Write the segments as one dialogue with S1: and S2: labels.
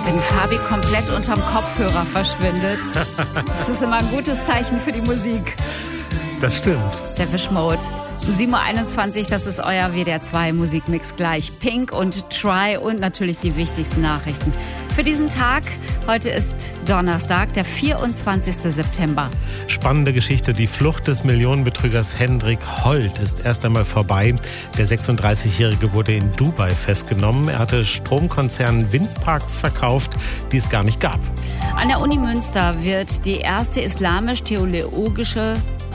S1: Wenn Fabi komplett unterm Kopfhörer verschwindet, das ist immer ein gutes Zeichen für die Musik.
S2: Das stimmt.
S1: Depeche Mode. Um 7.21 Uhr, das ist euer WDR 2 Musikmix gleich. Pink und Try und natürlich die wichtigsten Nachrichten für diesen Tag. Heute ist Donnerstag, der 24. September.
S2: Spannende Geschichte. Die Flucht des Millionenbetrügers Hendrik Holt ist erst einmal vorbei. Der 36-Jährige wurde in Dubai festgenommen. Er hatte Stromkonzernen Windparks verkauft, die es gar nicht gab.
S1: An der Uni Münster wird die erste islamisch-theologische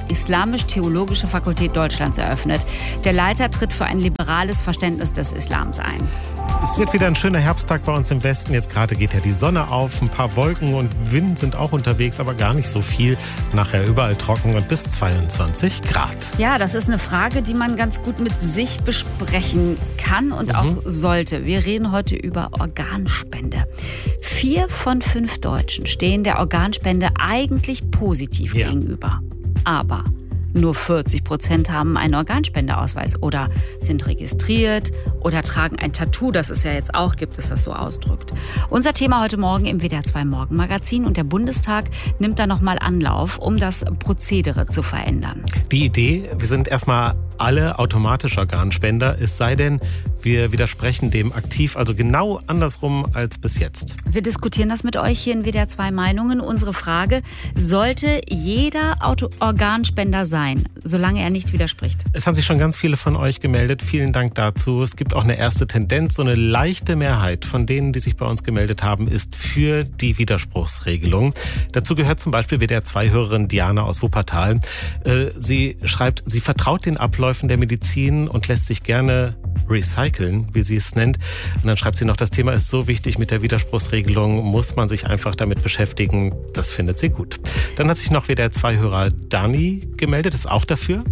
S1: Fakultät Deutschlands eröffnet. Der Leiter tritt für ein liberales Verständnis des Islams ein.
S2: Es wird wieder ein schöner Herbsttag bei uns im Westen. Jetzt gerade geht ja die Sonne auf. Ein paar Wolken und Wind sind auch unterwegs, aber gar nicht so viel. Nachher überall trocken und bis 22 Grad.
S1: Ja, das ist eine Frage, die man ganz gut mit sich besprechen kann und auch sollte. Wir reden heute über Organspende. 4 von 5 Deutschen stehen der Organspende eigentlich positiv gegenüber. Aber nur 40% haben einen Organspendeausweis oder sind registriert oder tragen ein Tattoo, das es ja jetzt auch gibt, das das so ausdrückt. Unser Thema heute Morgen im WDR 2 Morgenmagazin, und der Bundestag nimmt da nochmal Anlauf, um das Prozedere zu verändern.
S2: Die Idee, wir sind erstmal alle automatisch Organspender, es sei denn, wir widersprechen dem aktiv, also genau andersrum als bis jetzt.
S1: Wir diskutieren das mit euch hier in WDR 2 Meinungen. Unsere Frage: Sollte jeder Organspender sein, solange er nicht widerspricht?
S2: Es haben sich schon ganz viele von euch gemeldet. Vielen Dank dazu. Es gibt auch eine erste Tendenz. So eine leichte Mehrheit von denen, die sich bei uns gemeldet haben, ist für die Widerspruchsregelung. Dazu gehört zum Beispiel WDR 2-Hörerin Diana aus Wuppertal. Sie schreibt, sie vertraut den Abläufen der Medizin und lässt sich gerne recyceln, wie sie es nennt. Und dann schreibt sie noch, das Thema ist so wichtig mit der Widerspruchsregelung, muss man sich einfach damit beschäftigen. Das findet sie gut. Dann hat sich noch WDR 2-Hörer Dani gemeldet, ist auch dafür.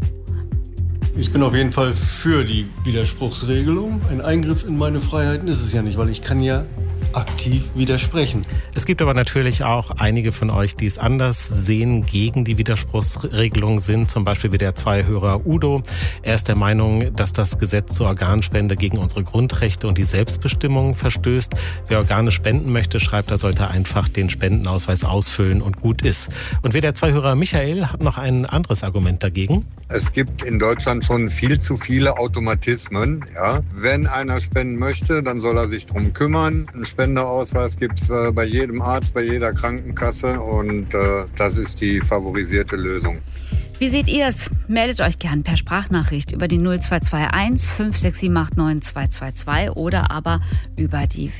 S3: Ich bin auf jeden Fall für die Widerspruchsregelung. Ein Eingriff in meine Freiheiten ist es ja nicht, weil ich kann ja aktiv widersprechen.
S2: Es gibt aber natürlich auch einige von euch, die es anders sehen, gegen die Widerspruchsregelung sind. Zum Beispiel WDR 2-Hörer Udo. Er ist der Meinung, dass das Gesetz zur Organspende gegen unsere Grundrechte und die Selbstbestimmung verstößt. Wer Organe spenden möchte, schreibt, er sollte einfach den Spendenausweis ausfüllen und gut ist. Und WDR 2-Hörer Michael hat noch ein anderes Argument dagegen.
S4: Es gibt in Deutschland schon viel zu viele Automatismen. Ja. Wenn einer spenden möchte, dann soll er sich drum kümmern. Ein Spendeausweis gibt es bei jedem Arzt, bei jeder Krankenkasse, und das ist die favorisierte Lösung.
S1: Wie seht ihr es? Meldet euch gern per Sprachnachricht über die 0221 56789 222 oder aber über die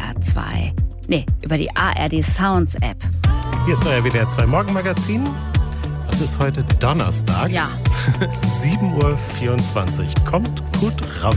S1: über die ARD Sounds App.
S2: Hier ist euer WDR 2 Morgenmagazin. Es ist heute Donnerstag.
S1: Ja.
S2: 7.24 Uhr. Kommt gut raus.